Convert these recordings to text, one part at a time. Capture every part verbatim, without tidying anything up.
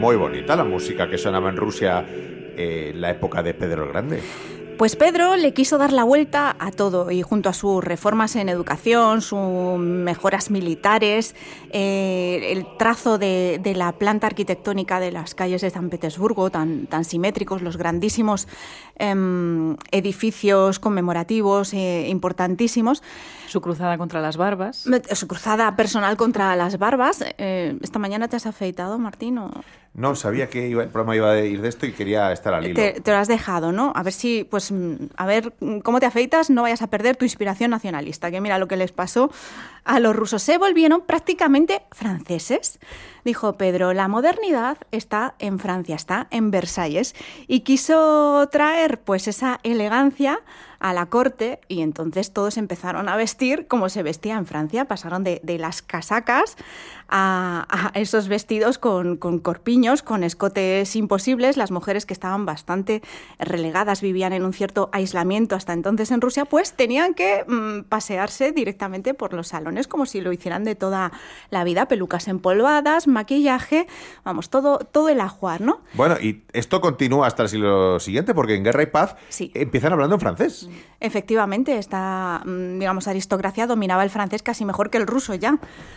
muy bonita la música que sonaba en Rusia eh, en la época de Pedro el Grande. Pues Pedro le quiso dar la vuelta a todo y junto a sus reformas en educación, sus mejoras militares, eh, el trazo de, de la planta arquitectónica de las calles de San Petersburgo, tan, tan simétricos, los grandísimos eh, edificios conmemorativos eh, importantísimos. Su cruzada contra las barbas. Su cruzada personal contra las barbas. Eh, ¿Esta mañana te has afeitado, Martín? ¿O? No, sabía que iba, el programa iba a ir de esto y quería estar al hilo. Te, te lo has dejado, ¿no? A ver si, pues, a ver cómo te afeitas, no vayas a perder tu inspiración nacionalista. Que mira lo que les pasó a los rusos. Se volvieron prácticamente franceses. Dijo Pedro, la modernidad está en Francia, está en Versalles. Y quiso traer, pues, esa elegancia a la corte y entonces todos empezaron a vestir como se vestía en Francia. Pasaron de, de las casacas a, a esos vestidos con, con corpiños, con escotes imposibles. Las mujeres que estaban bastante relegadas, vivían en un cierto aislamiento hasta entonces en Rusia, pues tenían que mmm, pasearse directamente por los salones como si lo hicieran de toda la vida. Pelucas empolvadas, maquillaje, vamos, todo, todo el ajuar, ¿no? Bueno, y esto continúa hasta el siglo siguiente porque en Guerra y Paz sí. empiezan hablando en francés. Efectivamente, esta, digamos, aristocracia dominaba el francés casi mejor que el ruso ya.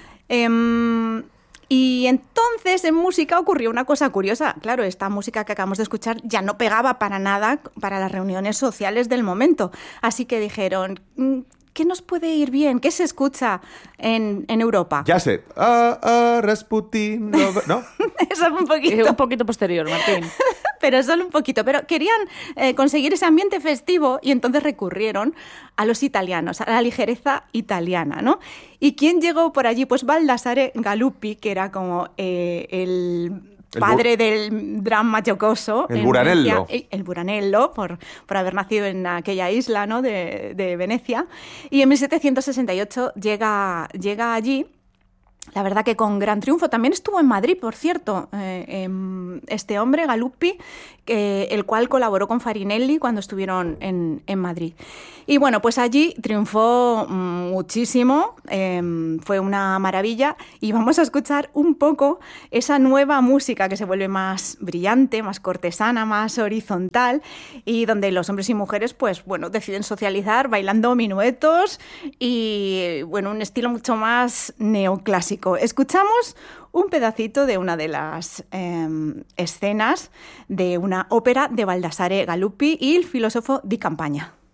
Eh, y entonces en música ocurrió una cosa curiosa. Claro, esta música que acabamos de escuchar ya no pegaba para nada para las reuniones sociales del momento. Así que dijeron, ¿qué nos puede ir bien? ¿Qué se escucha en, en Europa? Ya sé. Ah, ah, Rasputin. No. ¿No? Eso es un poquito. Eh, un poquito posterior, Martín. Pero solo un poquito. Pero querían eh, conseguir ese ambiente festivo y entonces recurrieron a los italianos, a la ligereza italiana, ¿no? ¿Y quién llegó por allí? Pues Baldassare Galuppi, que era como eh, el... padre el del drama jocoso. El Buranello. Venecia, el Buranello, por, por haber nacido en aquella isla, ¿no? de, de Venecia. Y en mil setecientos sesenta y ocho llega, llega allí. La verdad que con gran triunfo. También estuvo en Madrid, por cierto, eh, eh, este hombre, Galuppi, eh, el cual colaboró con Farinelli cuando estuvieron en, en Madrid. Y bueno, pues allí triunfó muchísimo, eh, fue una maravilla y vamos a escuchar un poco esa nueva música que se vuelve más brillante, más cortesana, más horizontal y donde los hombres y mujeres, pues bueno, deciden socializar bailando minuetos y bueno, un estilo mucho más neoclásico. Escuchamos un pedacito de una de las eh, escenas de una ópera de Baldassare Galuppi y el filósofo di Campagna.